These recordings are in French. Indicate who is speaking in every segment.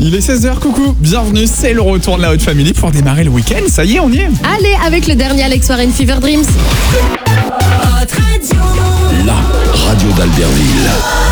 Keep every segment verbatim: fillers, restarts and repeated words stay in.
Speaker 1: Il est seize heures, coucou, bienvenue, c'est le retour de la Haute Family pour démarrer le week-end, ça y est, on y est.
Speaker 2: Allez, avec le dernier Alex Warren Fever Dreams.
Speaker 3: La radio d'Albertville.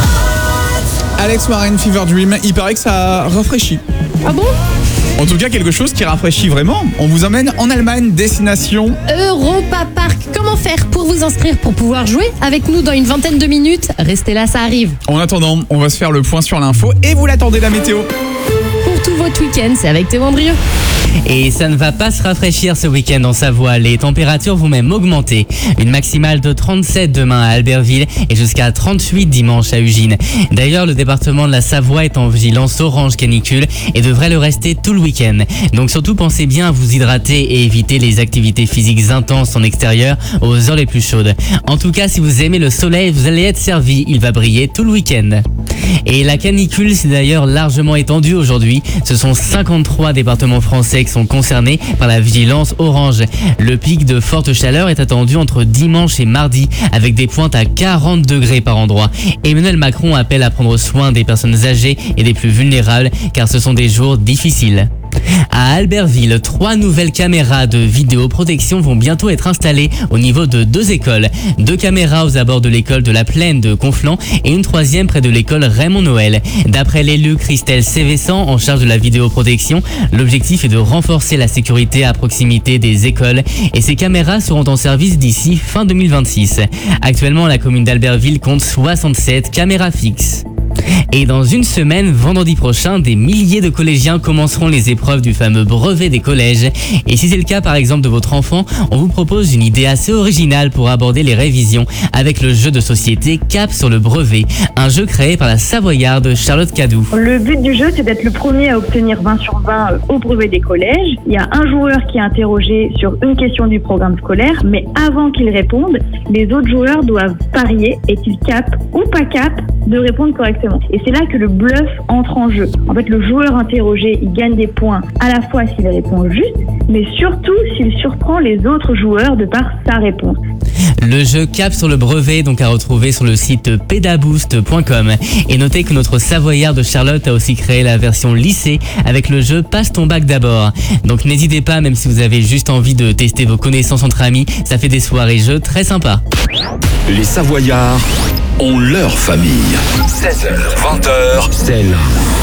Speaker 1: Alex Warren Fever Dream, il paraît que ça rafraîchit.
Speaker 2: Ah bon?
Speaker 1: En tout cas, quelque chose qui rafraîchit vraiment. On vous emmène en Allemagne, destination
Speaker 2: Europa Park. Comment faire pour vous inscrire pour pouvoir jouer avec nous dans une vingtaine de minutes? Restez là, ça arrive.
Speaker 1: En attendant, on va se faire le point sur l'info et vous l'attendez la météo.
Speaker 2: Pour tout votre week-end, c'est avec Théo Andrieux.
Speaker 4: Et ça ne va pas se rafraîchir ce week-end en Savoie. Les températures vont même augmenter. Une maximale de trente-sept demain à Albertville et jusqu'à trente-huit dimanche à Ugine. D'ailleurs, le département de la Savoie est en vigilance orange canicule et devrait le rester tout le week-end. Donc surtout, pensez bien à vous hydrater et éviter les activités physiques intenses en extérieur aux heures les plus chaudes. En tout cas, si vous aimez le soleil, vous allez être servi. Il va briller tout le week-end. Et la canicule s'est d'ailleurs largement étendue aujourd'hui. Ce sont cinquante-trois départements français qui sont concernés par la vigilance orange. Le pic de forte chaleur est attendu entre dimanche et mardi avec des pointes à quarante degrés par endroit. Emmanuel Macron appelle à prendre soin des personnes âgées et des plus vulnérables car ce sont des jours difficiles. À Albertville, trois nouvelles caméras de vidéoprotection vont bientôt être installées au niveau de deux écoles. Deux caméras aux abords de l'école de la Plaine de Conflans et une troisième près de l'école Raymond Noël. D'après l'élu Christelle Sévessan en charge de la vidéoprotection, l'objectif est de renforcer la sécurité à proximité des écoles et ces caméras seront en service d'ici fin deux mille vingt-six. Actuellement, la commune d'Albertville compte soixante-sept caméras fixes. Et dans une semaine, vendredi prochain, des milliers de collégiens commenceront les épreuves du fameux brevet des collèges. Et si c'est le cas par exemple de votre enfant, on vous propose une idée assez originale pour aborder les révisions avec le jeu de société Cap sur le brevet, un jeu créé par la Savoyarde Charlotte Cadou.
Speaker 5: Le but du jeu, c'est d'être le premier à obtenir vingt sur vingt au brevet des collèges. Il y a un joueur qui est interrogé sur une question du programme scolaire, mais avant qu'il réponde, les autres joueurs doivent parier est-il cap ou pas cap de répondre correctement. Et c'est là que le bluff entre en jeu. En fait, le joueur interrogé, il gagne des points à la fois s'il répond juste, mais surtout s'il surprend les autres joueurs de par sa réponse.
Speaker 4: Le jeu Cap sur le brevet, donc à retrouver sur le site pedaboost point com. Et notez que notre Savoyarde Charlotte a aussi créé la version lycée avec le jeu Passe ton bac d'abord. Donc n'hésitez pas, même si vous avez juste envie de tester vos connaissances entre amis, ça fait des soirées jeux très sympas.
Speaker 3: Les Savoyards ont leur famille. seize heures, vingt heures, c'est là.